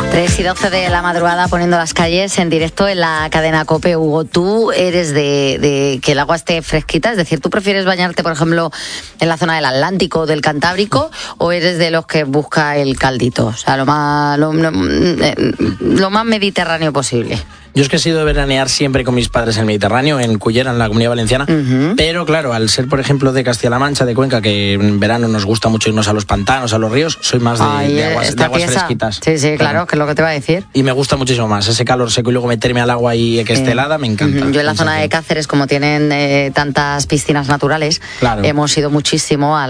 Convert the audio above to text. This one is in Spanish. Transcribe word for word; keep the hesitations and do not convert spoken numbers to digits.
tres y doce de la madrugada poniendo las calles en directo en la cadena COPE. Hugo, ¿tú eres de, de que el agua esté fresquita? Es decir, ¿tú prefieres bañarte, por ejemplo, en la zona del Atlántico o del Cantábrico, o eres de los que busca el caldito? O sea, lo más, lo, lo, lo más mediterráneo posible. Yo es que he sido de veranear siempre con mis padres en el Mediterráneo, en Cullera, en la Comunidad Valenciana, uh-huh. pero claro, al ser, por ejemplo, de Castilla-La Mancha, de Cuenca, que en verano nos gusta mucho irnos a los pantanos, a los ríos, soy más de, Ay, de aguas, de aguas fresquitas. Sí, sí, claro, claro, que es lo que te iba a decir. Y me gusta muchísimo más ese calor seco y luego meterme al agua y que esté sí. helada, me encanta. Uh-huh. Yo en la zona de Cáceres, como tienen eh, tantas piscinas naturales, claro. hemos ido muchísimo a